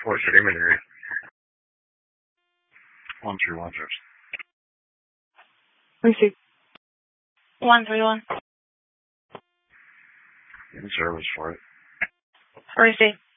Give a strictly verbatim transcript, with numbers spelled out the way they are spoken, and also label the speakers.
Speaker 1: What's your email area? One three one six.
Speaker 2: Receive. One three one.
Speaker 1: In service for it.
Speaker 2: Receive.